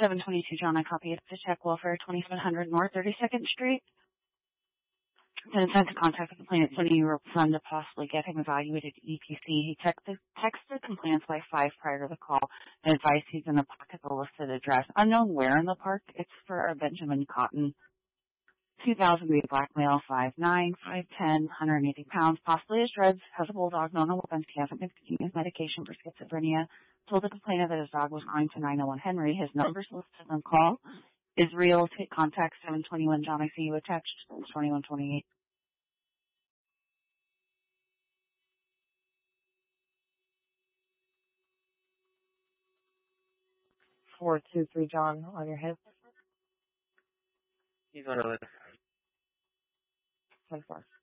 722 John, I copy it to check welfare 2700 North 32nd Street. Then sent to contact the complainant sending your son to possibly get him evaluated at EPC. He texted complainants by 5 prior to the call and advised he's in the park at the listed address. Unknown where in the park. It's for Benjamin Cotton. 2000 grade black male, 5'9", 5'10", 180 pounds, possibly has dreads, has a bulldog, no weapons. He hasn't been taking his medication for schizophrenia. Told the complainant that his dog was going to 901 Henry. His number's listed on call. Is real. Contact 721 John. I see you attached. 2128. 423 John on your hip. He's on the list. 10-4.